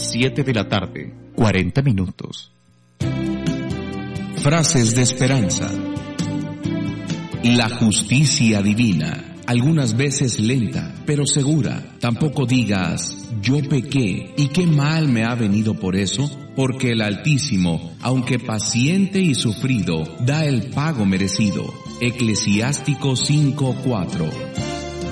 7 de la tarde, 40 minutos. Frases de esperanza. La justicia divina, algunas veces lenta, pero segura. Tampoco digas, yo pequé, y qué mal me ha venido por eso, porque el Altísimo, aunque paciente y sufrido, da el pago merecido. Eclesiástico 5:4.